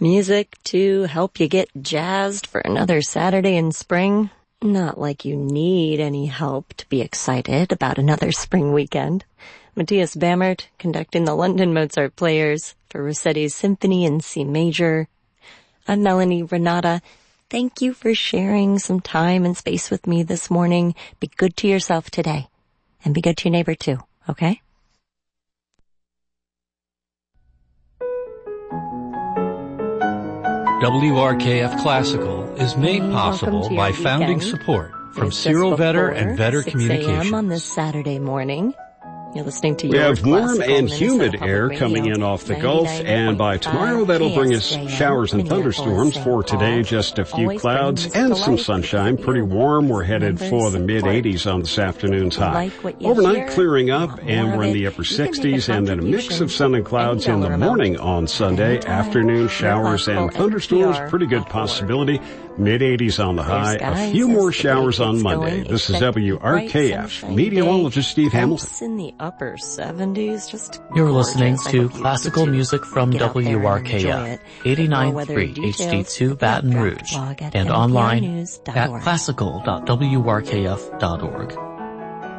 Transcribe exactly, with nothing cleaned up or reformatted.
Music to help you get jazzed for another Saturday in spring. Not like you need any help to be excited about another spring weekend. Matthias Bammert conducting the London Mozart Players for Rossetti's Symphony in C Major. I'm Melanie Renata. Thank you for sharing some time and space with me this morning. Be good to yourself today. And be good to your neighbor too, okay? W R K F Classical is made possible by founding weekend. support from Cyril Vetter and Vetter Communications. six a.m. on this Saturday morning. You're listening to We your have warm classical and Minnesota humid Public air Radio, coming in off the Gulf, and by tomorrow that'll bring us showers and thunderstorms. For today, just a few clouds and some sunshine. Pretty warm. We're headed for the mid eighties on this afternoon's high. Overnight clearing up, and we're in the upper sixties, and then a mix of sun and clouds in the morning on Sunday. Afternoon showers and thunderstorms. Pretty good possibility. mid eighties on the high. A few more showers on Monday. This is W R K F. Meteorologist Steve Hamilton. In the upper seventies, just You're listening to classical music from W R K F, eighty-nine point three H D two Baton Rouge, and online at classical dot w r k f dot org.